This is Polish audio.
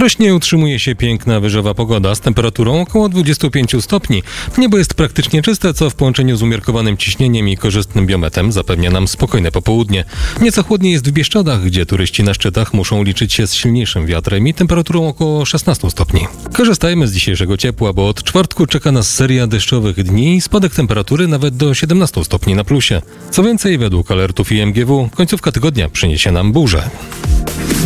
W Krośnie utrzymuje się piękna wyżowa pogoda z temperaturą około 25 stopni. Niebo jest praktycznie czyste, co w połączeniu z umiarkowanym ciśnieniem i korzystnym biometem zapewnia nam spokojne popołudnie. Nieco chłodniej jest w Bieszczadach, gdzie turyści na szczytach muszą liczyć się z silniejszym wiatrem i temperaturą około 16 stopni. Korzystajmy z dzisiejszego ciepła, bo od czwartku czeka nas seria deszczowych dni i spadek temperatury nawet do 17 stopni na plusie. Co więcej, według alertów IMGW, końcówka tygodnia przyniesie nam burzę.